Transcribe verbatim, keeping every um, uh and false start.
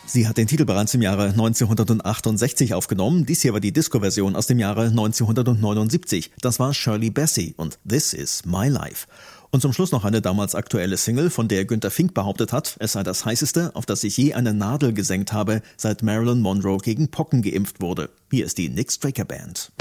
Sie hat den Titel bereits im Jahre neunzehnhundertachtundsechzig aufgenommen. Dies hier war die Disco-Version aus dem Jahre neunzehnhundertneunundsiebzig. Das war Shirley Bassey und This Is My Life. Und zum Schluss noch eine damals aktuelle Single, von der Günter Fink behauptet hat, es sei das heißeste, auf das sich je eine Nadel gesenkt habe, seit Marilyn Monroe gegen Pocken geimpft wurde. Hier ist die Nick Straker Band.